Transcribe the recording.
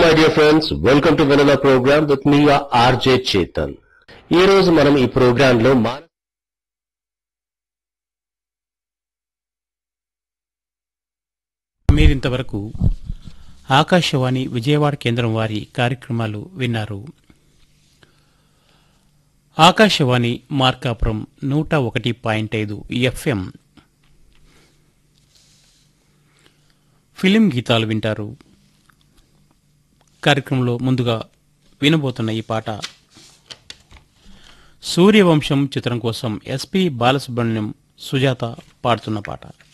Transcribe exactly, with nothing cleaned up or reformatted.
my dear friends, welcome to Vanilla program with me R J Chetan. ఈ రోజు మనం ఈ ప్రోగ్రామ్ లో మా మీరింతవరకు ఆకాశవాణి విజయవాడ కేంద్రం వారి కార్యక్రమాలు విన్నారు. ఆకాశవాణి మార్కాపురం నూట ఒకటి పాయింట్ ఐదు ఎఫ్ఎం ఫిలిం గీతాలు వింటారు. కార్యక్రమంలో ముందుగా వినబోతున్న ఈ పాట సూర్యవంశం చిత్రం కోసం ఎస్పి బాలసుబ్రహ్మణ్యం సుజాత పాడుతున్న పాట.